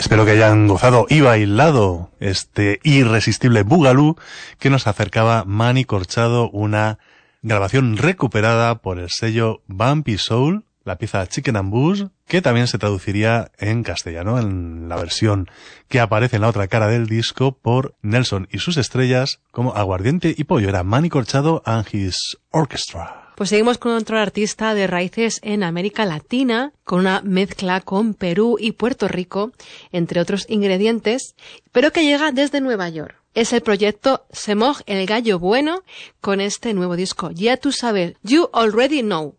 Espero que hayan gozado y bailado este irresistible Boogaloo que nos acercaba Manny Corchado, una grabación recuperada por el sello Bumpy Soul, la pieza Chicken and Booze, que también se traduciría en castellano, en la versión que aparece en la otra cara del disco por Nelson y sus estrellas como Aguardiente y Pollo. Era Manny Corchado and his Orchestra. Pues seguimos con otro artista de raíces en América Latina, con una mezcla con Perú y Puerto Rico, entre otros ingredientes, pero que llega desde Nueva York. Es el proyecto Se Moj el Gallo Bueno, con este nuevo disco. Ya tú sabes, You Already Know.